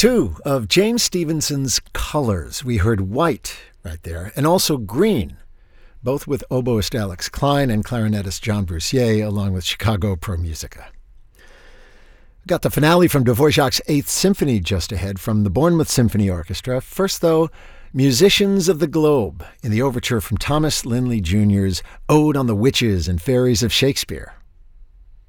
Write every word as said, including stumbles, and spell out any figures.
two of James Stevenson's Colors. We heard White right there, and also Green, both with oboist Alex Klein and clarinetist John Brussier, along with Chicago Pro Musica. Got the finale from Dvorak's Eighth Symphony just ahead from the Bournemouth Symphony Orchestra. First, though, Musicians of the Globe in the overture from Thomas Linley Junior's Ode on the Witches and Fairies of Shakespeare.